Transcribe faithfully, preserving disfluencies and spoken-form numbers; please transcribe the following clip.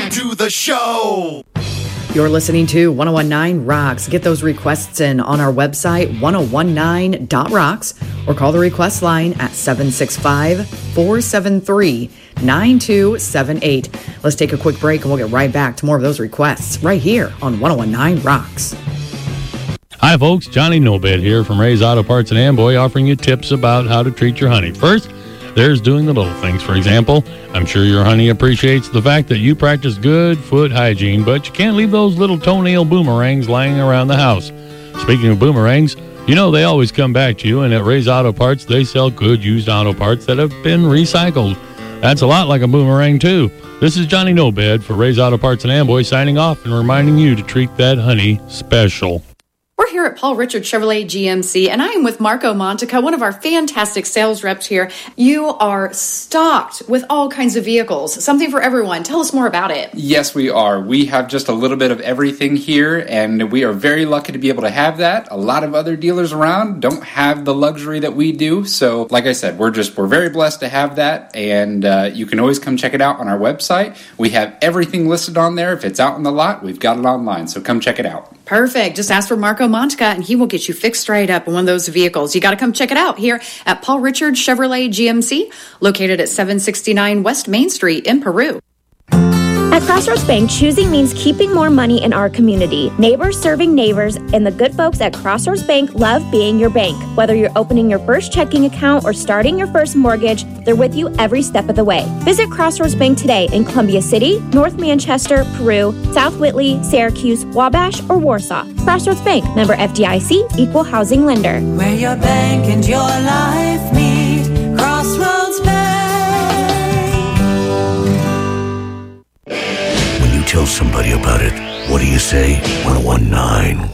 to the show. You're listening to ten nineteen Rocks. Get those requests in on our website, ten nineteen dot rocks, or call the request line at seven six five, four seven three, nine two seven eight. Let's take a quick break and we'll get right back to more of those requests right here on ten nineteen Rocks. Hi, folks. Johnny Nobed here from Ray's Auto Parts in Amboy, offering you tips about how to treat your honey. First, there's doing the little things. For example, I'm sure your honey appreciates the fact that you practice good foot hygiene, but you can't leave those little toenail boomerangs lying around the house. Speaking of boomerangs, you know they always come back to you, and at Ray's Auto Parts, they sell good used auto parts that have been recycled. That's a lot like a boomerang, too. This is Johnny Nobed for Ray's Auto Parts in Amboy signing off and reminding you to treat that honey special. We're here at Paul Richard Chevrolet G M C, and I am with Marco Montica, one of our fantastic sales reps here. You are stocked with all kinds of vehicles, something for everyone. Tell us more about it. Yes, we are. We have just a little bit of everything here, and we are very lucky to be able to have that. A lot of other dealers around don't have the luxury that we do, so like I said, we're just we're very blessed to have that, and uh, you can always come check it out on our website. We have everything listed on there. If it's out in the lot, we've got it online, so come check it out. Perfect. Just ask for Marco Montica, and he will get you fixed straight up in one of those vehicles. You got to come check it out here at Paul Richard Chevrolet G M C, located at seven sixty-nine West Main Street in Peru. At Crossroads Bank, choosing means keeping more money in our community. Neighbors serving neighbors, and the good folks at Crossroads Bank love being your bank. Whether you're opening your first checking account or starting your first mortgage, they're with you every step of the way. Visit Crossroads Bank today in Columbia City, North Manchester, Peru, South Whitley, Syracuse, Wabash, or Warsaw. Crossroads Bank, member F D I C, equal housing lender. Where your bank and your life meet, Crossroads Bank. Tell somebody about it. What do you say? ten nineteen